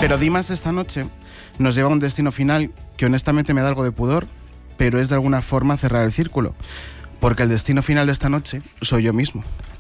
Pero Dimas esta noche nos lleva a un destino final que honestamente me da algo de pudor, pero es de alguna forma cerrar el círculo, porque el destino final de esta noche soy yo mismo.